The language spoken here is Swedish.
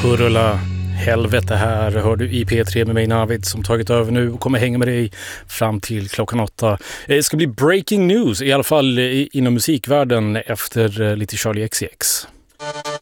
Hurula helvete här hör du i P3 med mig Navid som tagit över nu och kommer hänga med dig fram till klockan 8. Det ska bli breaking news i alla fall inom musikvärlden efter lite Charlie XCX.